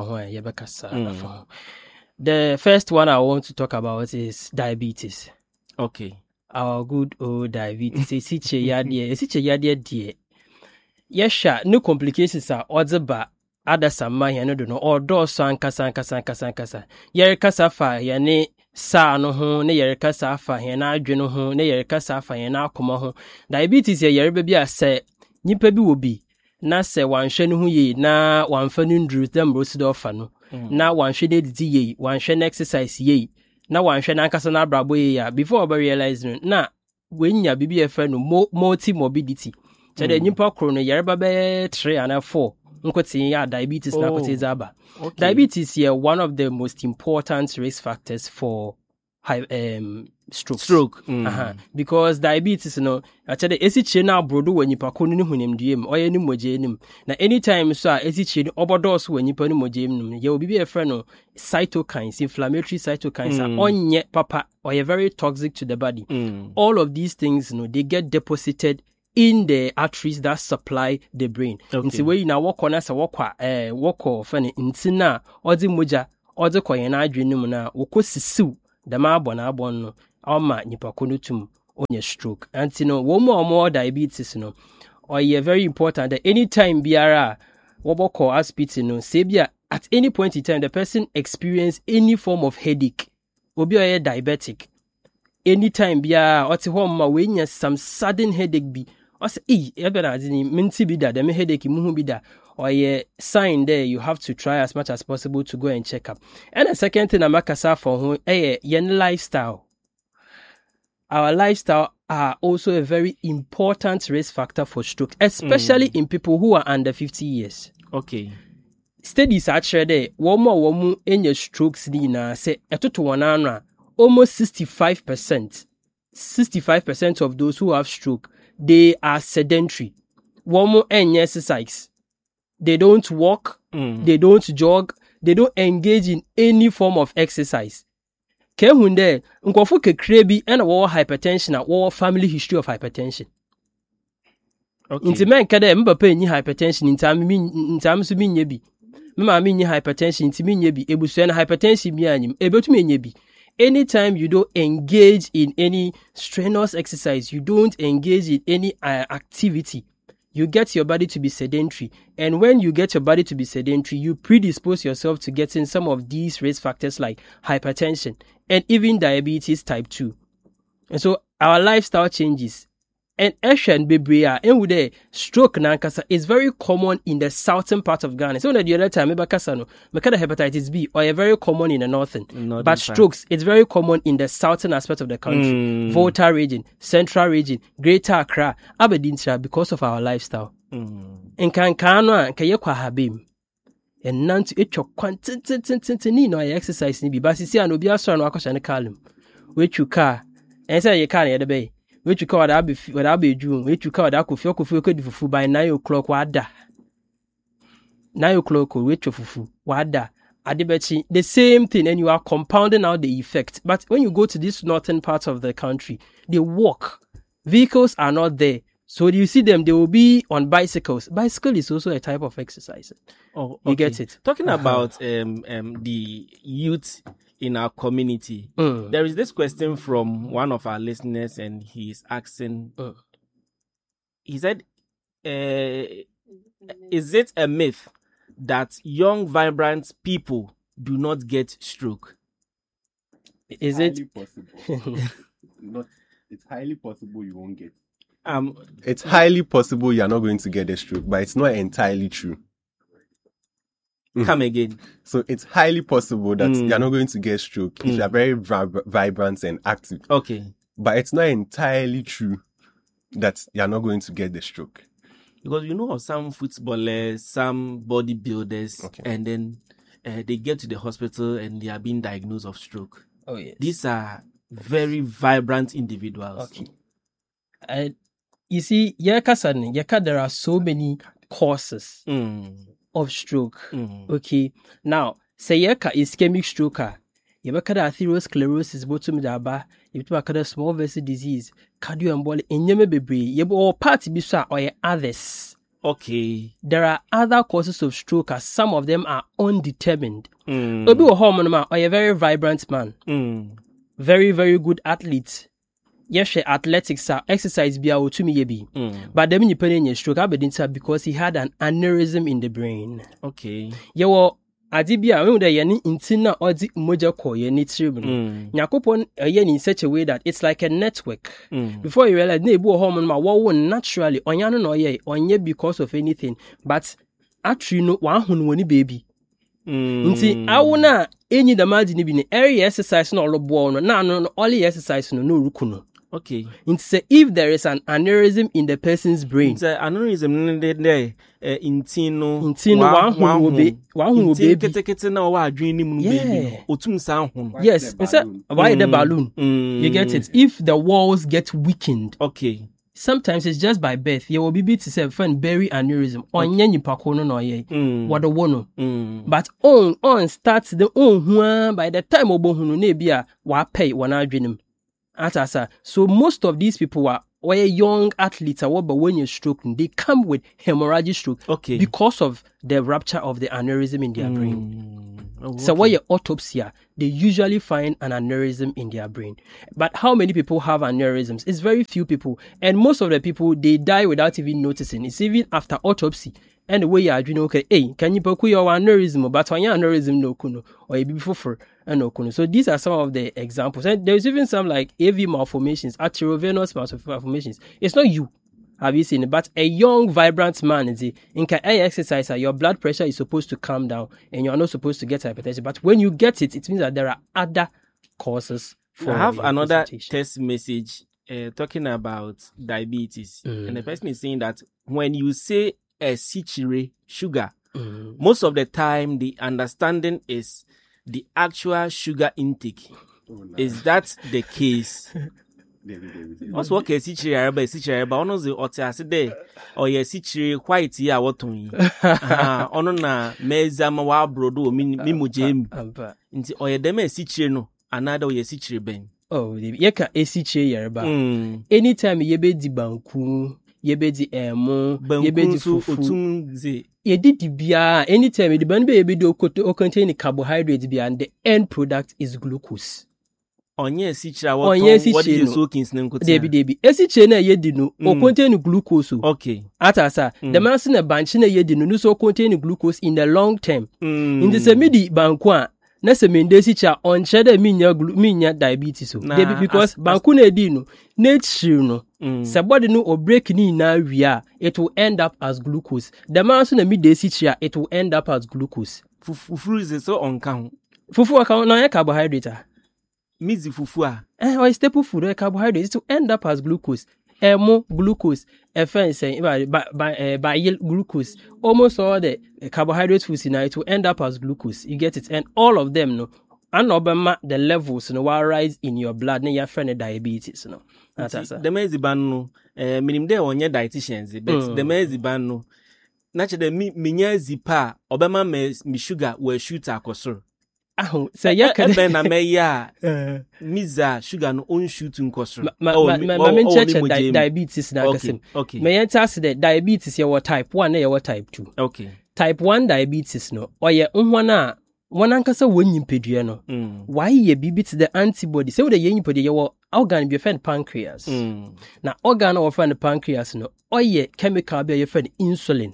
mm. The first one I want to talk about is diabetes. Okay. Our good old diabetes. Esiche yadie, esiche yadie die. Yesha, no complications are odzeba. Ada sama ya no do no odo so ankasa ankasa ankasa ankasa yere kasa fa ya ne sa no ho ne yere kasa fa ya na adwe no ho ne yere kasa fa ya na akoma ho diabetes ya yere bia se nipa bi wo bi na se wanhwe no ho yi na wanfa no nduru dem rosido fa no mm. na wanhwe de didi yi wanhwe na exercise yi na wanhwe na ankasa na abrabo yi ya before we realize no na wenya bibi e fa no multi morbidity so de nipa kro no yere ba be three and four Nkoti ya diabetes oh, na kote zaba. Okay. Diabetes is one of the most important risk factors for high, um, stroke. Stroke. Mm. Uh-huh. Because diabetes, you know, actually, esi chie na brodo when you pakunu ni hunimdiem, or any mojenim. Na anytime so esi chie overdose when you put mojem, you will be a friend of cytokines, inflammatory cytokines, mm. are on yet papa, or you're very toxic to the body. Mm. All of these things, you know, they get deposited in the arteries that supply the brain. Okay. Nti we na walk on as a walk eh walk off and intina or the moja or the koyena adrenum na woko sisiw the ma abon abon no ama nipa konutum onye stroke. And you know one more more diabetes no or ye very important that anytime biara woboko hospital no say bia at any point in time the person experience any form of headache obi oye diabetic anytime biara oti ho ma we nya some sudden headache bi I say, eh, ebera azini minti bida, deme headache muhu bida, or ye sign there, you have to try as much as possible to go and check up. And the second thing I'm makasa for who, eh, yen lifestyle. Our lifestyle are also a very important risk factor for stroke, especially mm. in people who are under fifty years. Okay. Studies actually there, one more one more in your strokes na say eto to one anra, almost sixty-five percent, sixty-five percent of those who have stroke. They are sedentary. One more any exercise. They don't walk. Mm. They don't jog. They don't engage in any form of exercise. Ke hunde nkofo kekre bi and war hypertension and war family history of hypertension. Okay. Inti men kede mbapa nyi hypertension intam mi intam so mi nyebi. Mama mi nyi hypertension inti mi nyebi ebusu na hypertension mi anyim ebetu mi nyebi. Anytime you don't engage in any strenuous exercise, you don't engage in any uh, activity, you get your body to be sedentary. And when you get your body to be sedentary, you predispose yourself to getting some of these risk factors like hypertension and even diabetes type two. And so our lifestyle changes. And Asian bebrea and with the stroke nankasa is very common in the southern part of Ghana. So the other time, maybe kasano, maybe hepatitis B, or a very common in the northern. northern but strokes, part. It's very common in the southern aspect of the country, mm. Volta region, Central region, Greater Accra, Aberdeen, because of our lifestyle. And can kano can you habim. And none to eat your quantity no exercise ni bi. But see, I know be a son or a column. Which you car and say you can't the bay. Which you call that be what I'll be June, which you call that could feel could feel could fufu by nine o'clock wada. Nine o'clock which of fufu wada. Adibeti the same thing, and you are compounding out the effect. But when you go to this northern part of the country, they walk. Vehicles are not there. So you see them, they will be on bicycles. Bicycle is also a type of exercise. Oh, okay. You get it. Talking about um um the youth in our community, mm. there is this question from one of our listeners, and he's asking, mm. he said, uh, is it a myth that young, vibrant people do not get stroke? Is it's it possible? Not, it's highly possible you won't get. Um, it's highly possible you're not going to get a stroke, but it's not entirely true. Come again. So it's highly possible that Mm. you're not going to get stroke Mm. if you're very vib- vibrant and active. Okay. But it's not entirely true that you're not going to get the stroke. Because you know of some footballers, some bodybuilders, Okay. and then uh, they get to the hospital and they are being diagnosed of stroke. Oh yes. These are very vibrant individuals. Okay. And you see, Yakasan, Yaka, there are so many causes Mm. of stroke. Mm. Okay. Now, say Yaka ischemic stroke. Yabaka atherosclerosis, bottom daba, you small vessel disease, cardioembolic, and yeme bebre, yebo or party bisa or others. Okay. There are other causes of stroke, as some of them are undetermined. Mm. Obi or hormone man or a very vibrant man, Mm. very, very good athlete. Yes, athletics are exercise be out to me yebi. Mm. But then you put in your stroke because he had an aneurysm in the brain. Okay. You were adibia when they yani intina odi moja ko yani tribune. Mm. Nyakopon yani in such a way that it's like a network. Mm. Before you realize ne bu hormone ma wo naturally onyano no ye onye because of anything, but actually no one hun woni baby. Mm. Nti awona enyi da maji ni bi ne every exercise no olobo no na no only exercise no no ruku no. Okay. It's uh, if there is an aneurysm in the person's brain. It's an aneurysm there. Intino. Intino. One will be. One will be. Yeah. Yes. It's a, why the balloon? Mm. You get it. If the walls get weakened. Okay. Sometimes it's just by birth. You will be beat to say find berry aneurysm. On yen you pakono no ye. What the one. But on on starts the on by the time obohunu nebia wa pay one adrenim. Atasa. So most of these people are or young athletes are but when you're stroking, they come with hemorrhagic stroke. Okay. Because of the rupture of the aneurysm in their mm. brain. Oh, okay. So when you autopsy, they usually find an aneurysm in their brain. But how many people have aneurysms? It's very few people. And most of the people, they die without even noticing. It's even after autopsy. And the way you are doing, okay, hey, can you put your aneurysm? But when your aneurysm no kuno, or you be before and no kuno. So these are some of the examples. And there's even some like A V malformations, arteriovenous malformations. It's not you. Have you seen it? But a young, vibrant man, is in can exercise, your blood pressure is supposed to calm down and you're not supposed to get hypertension. But when you get it, it means that there are other causes for I have another test message uh, talking about diabetes. Mm. And the person is saying that when you say a cichire sugar, mm. most of the time the understanding is the actual sugar intake. Oh, no. Is that the case? What's what case cichire ba cichire ba ono ze otiase de or ye cichire white ya woton yi ah ono na meza ma wa brodo o mi mojem nti oye dem cichire no another oye cichire ben. Oh, ye ka cichire yerba anytime ye be di banku ye be di emo ye be di fufu otumze ye di di bia anytime di ban be ye be di o contain carbohydrates bia and the end product is glucose. Onye sichira what what is soakings nko debi debi esiche na yedi no o contain glucose. Okay. Atasa mm. the man na banch na yedi no so contain glucose in the long term. Mm. In the semidi banku a na semende sicha on shede minya minya diabetes so. Nah, debi because as, banku na edi no nature no mm. se body no o break ni na wia it will end up as glucose. The man na midday sicha it will end up as glucose. Fufu is so on count. Fufu account na carbohydrate. Mizi fufua. Eh, or staple food or carbohydrates to end up as glucose. Emo glucose, Fn saying by by uh, by glucose. Almost all the uh, carbohydrate foods in it will end up as glucose. You get it, and all of them no. And obama the levels no will rise in your blood. Ne your friend diabetes no. That's it. The mezi ban no. Eh, minim de onye dietitians, but mm. the mezi ban no. Naturally, mi minya zipa obama me mi sugar will shoot akosoro. Ah, so yeah, can be na me ya miza sugar no on shoot nkosoro. Ma ma ma me check diabetes na kasim. Okay. Me enter the diabetes you type one na you type two. Okay. Type one diabetes no oye nhwa na wona nkasa wonyi pedua no. Why ye bibi to the antibody. Say we the yin pedua you organ be friend pancreas. Mm. Na organ of friend pancreas no oye chemical be your friend insulin.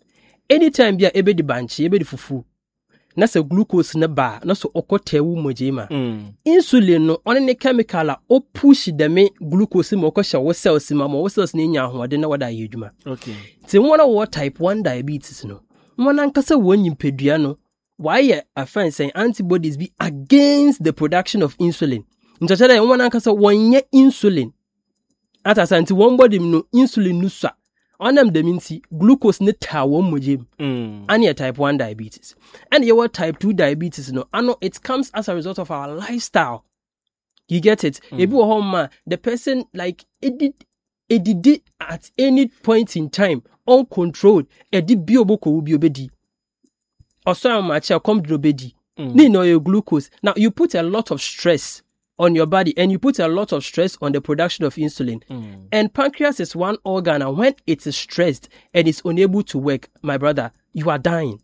Anytime bia ebe di banchi ebe di fufu na se glucose na ba na so okotewu mojema mm. insulin no on ne chemical a o push the me glucose mo okosha wo cells ma mo cells na nya hoode na wada yedwuma. Okay. Ti wona wo type one diabetes no wona nkasa wonyi pedua no why a friend saying antibodies be against the production of insulin. Nchachara wona nkasa wonye insulin atasa nti one body no insulin no sa onam dem nti glucose ne ta won mojem mm. and your type one diabetes and your type two diabetes no ano it comes as a result of our lifestyle. You get it? Mm. Ebi wo home the person like it did it did at any point in time uncontrolled e di bi oboko bi obedi oso am ma che come do obedi ni no your glucose. Now you put a lot of stress on your body and you put a lot of stress on the production of insulin. Mm. And pancreas is one organ and when it is stressed and is unable to work, my brother, you are dying.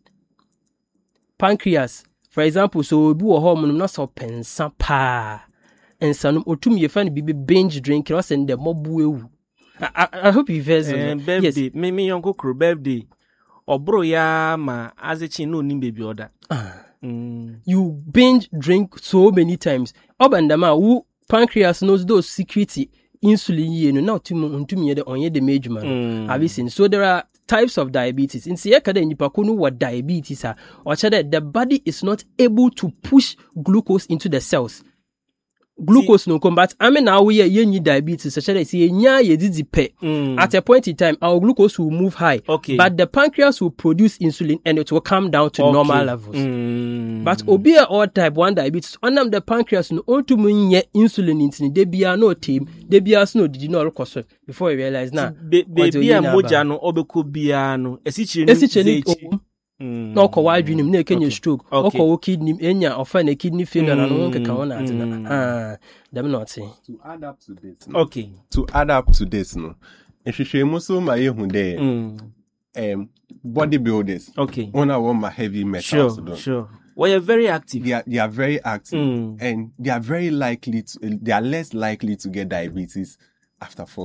Pancreas, for example, so bu hormone na so pensa pa. And sanum otum ye fan be binge drink or send the mobu. I I hope you've heard uh, birthday, yes. Me me uncle crew birthday. Obro ya ma azechi no nim baby order. Mm. You binge drink so many times. Obandama who pancreas knows those secrety insulin ye no now tum tum ye de onye de major man. Have you seen? So there are types of diabetes. In siya kada nipa kunu what diabetes are or the body is not able to push glucose into the cells. glucose no come, but I mean now we ye need diabetes, such as ye nya ye didi pe. At a point in time, our glucose will move high. Okay. But the pancreas will produce insulin and it will come down to Okay. normal levels. Mm. But obia or type one diabetes, on them the pancreas no on to munye insulin insulin, they be no team, they be as no did not cause before you realize now. Be- baby a moja no obeko bia no esichi no Esichi zechi. Mm. No ko why dream na kenye stroke. Okay. Oko kidney enya ofa na kidney failure na no nke ka wona ati Mm. na. Ah, them not say. To add up to this. No? Okay. To add up to this, no. Nhwehwɛmu so ma yehu dɛ Mm. um bodybuilders. Okay. One want my heavy metals. Sure, done. sure. Well, you're very active. They are they are very active Mm. and they are very likely to they are less likely to get diabetes after forty.